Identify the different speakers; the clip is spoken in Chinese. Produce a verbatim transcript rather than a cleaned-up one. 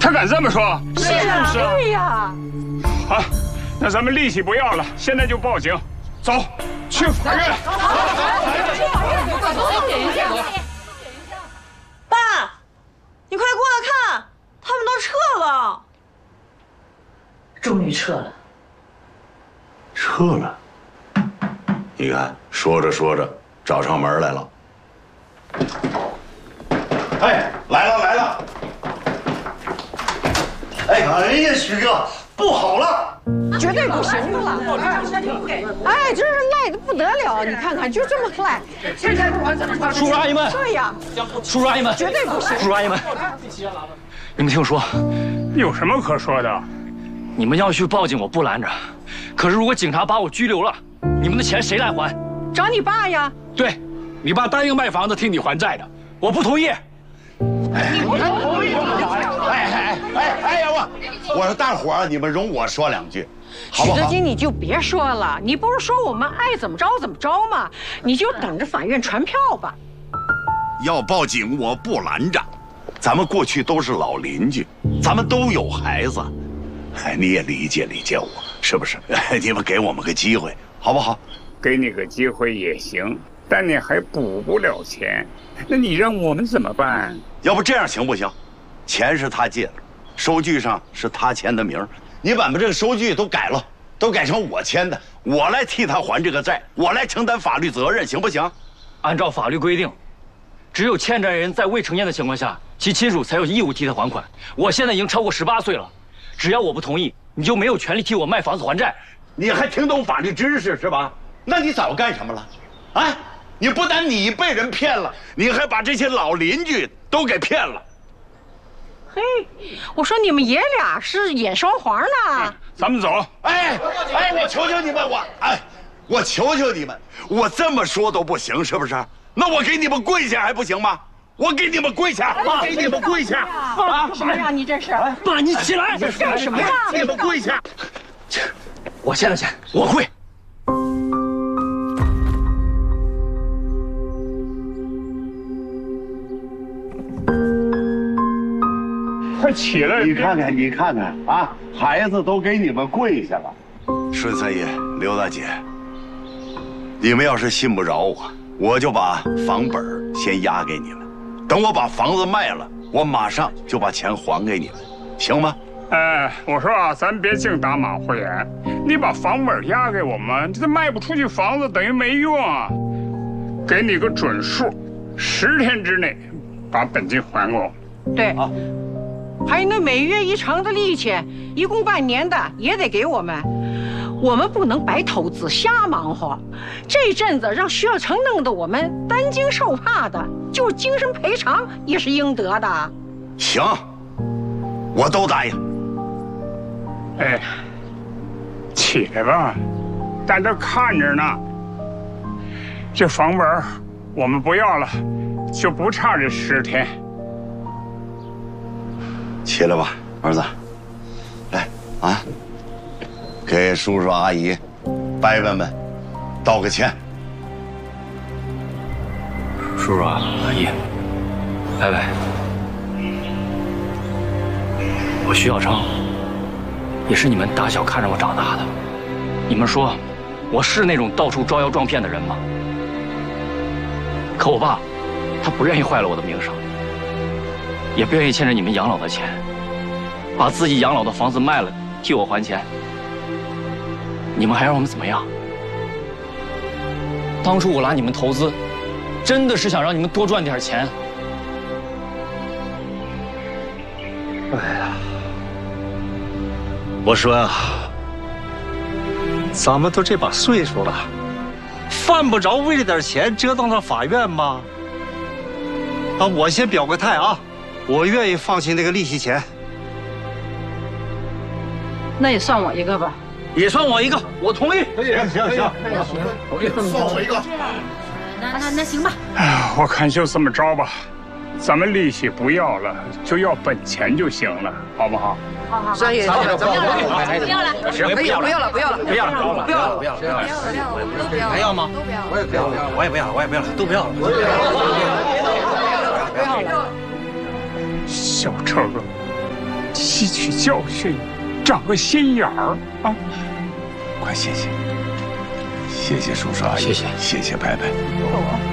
Speaker 1: 他敢这么说？
Speaker 2: 是啊，对呀。
Speaker 1: 好，那咱们利息不要了，现在就报警，走，去法院。
Speaker 2: 走走走，去法院，快走，点一下。
Speaker 3: 爸，你快过来看，他们都撤了。
Speaker 2: 终于撤了。
Speaker 4: 撤了。你看，说着说着找上门来了。哎，来了来了。哎哎呀，徐哥，不好了！
Speaker 5: 绝对不行的了！哎，真是赖的不得了！你看看，就这么赖。
Speaker 6: 叔叔阿姨们，
Speaker 5: 对呀，
Speaker 6: 叔叔阿姨们，
Speaker 5: 绝对不行！
Speaker 6: 叔叔阿姨们，你们听我说，
Speaker 1: 有什么可说的？
Speaker 6: 你们要去报警，我不拦着。可是如果警察把我拘留了，你们的钱谁来还？
Speaker 5: 找你爸呀！
Speaker 6: 对，你爸答应卖房子替你还债的，我不同意。
Speaker 4: 你不同意？哎哎哎哎呀，我我说大伙儿，你们容我说两句，好不好？
Speaker 5: 许德金，你就别说了，你不是说我们爱怎么着怎么着吗？你就等着法院传票吧。
Speaker 4: 要报警我不拦着，咱们过去都是老邻居，咱们都有孩子，哎，你也理解理解我，是不是？你们给我们个机会，好不好？
Speaker 1: 给你个机会也行，但你还补不了钱，那你让我们怎么办？
Speaker 4: 要不这样行不行？钱是他借的，收据上是他签的名，你把我们这个收据都改了，都改成我签的，我来替他还这个债，我来承担法律责任，行不行？
Speaker 6: 按照法律规定，只有欠债人在未成年的情况下，其亲属才有义务替他还款。我现在已经超过十八岁了，只要我不同意，你就没有权利替我卖房子还债。
Speaker 4: 你还听懂法律知识是吧？那你早干什么了？啊！你不但你被人骗了，你还把这些老邻居都给骗了。
Speaker 5: 嘿，我说你们爷俩是演双簧呢。
Speaker 1: 咱们走。
Speaker 4: 哎哎，我求求你们，我哎，我求求你们，我这么说都不行，是不是？那我给你们跪下还不行吗？我给你们跪下，我给你们跪下！
Speaker 5: 啊！什么呀？你这是？
Speaker 6: 爸，你起来！
Speaker 5: 干什么呀？
Speaker 4: 给你们跪下！
Speaker 6: 我欠的钱，我跪。
Speaker 1: 快起来！
Speaker 4: 你看看，你看看啊，孩子都给你们跪下了。顺三爷、刘大姐，你们要是信不着我，我就把房本先押给你们，等我把房子卖了，我马上就把钱还给你们，行吗？
Speaker 1: 哎，我说啊，咱别净打马虎眼，你把房本押给我们，这卖不出去房子等于没用啊。给你个准数，十天之内把本金还给我。
Speaker 5: 对啊。还有那每月一成的利息，一共半年的也得给我们。我们不能白投资瞎忙活。这阵子让徐小成弄得我们担惊受怕的，就是精神赔偿也是应得的。
Speaker 4: 行，我都答应。
Speaker 1: 哎，起来吧，在这看着呢。这房本我们不要了，就不差这十天。
Speaker 4: 起来吧，儿子，来啊，给叔叔阿姨、伯伯们道个歉。
Speaker 6: 叔叔啊，阿姨，伯伯，我徐小成，也是你们打小看着我长大的。你们说，我是那种到处招摇撞骗的人吗？可我爸，他不愿意坏了我的名声。也不愿意欠着你们养老的钱，把自己养老的房子卖了替我还钱。你们还让我们怎么样？当初我拉你们投资，真的是想让你们多赚点钱。
Speaker 7: 哎呀，我说啊，咱们都这把岁数了，犯不着为了点钱折腾到法院吗？啊，我先表个态啊。我愿意放弃那个利息钱，
Speaker 5: 那也算我一个吧，
Speaker 6: 也算我一个，我同意。
Speaker 4: 行行行，
Speaker 7: 同意，
Speaker 4: 算我一个。
Speaker 2: 那那那行吧。
Speaker 1: 哎呀，我看就这么着吧，咱们利息不要了，就要本钱就行了，好不好？
Speaker 5: 好好，
Speaker 2: 所以不要了，不要了，不要了，
Speaker 6: 不要了，不要了，
Speaker 2: 不要了，
Speaker 6: 不要了，
Speaker 2: 不要了，
Speaker 6: 不要了，不要了，
Speaker 2: 都不要，
Speaker 6: 还要吗？
Speaker 2: 都不要，
Speaker 7: 我也不要，我也不要，我也不要，都不要了。
Speaker 2: 不要了。
Speaker 1: 小成， 吸取教训，长个心眼儿啊！
Speaker 4: 快谢谢，谢谢叔叔阿姨，
Speaker 6: 谢谢，
Speaker 4: 谢谢伯伯。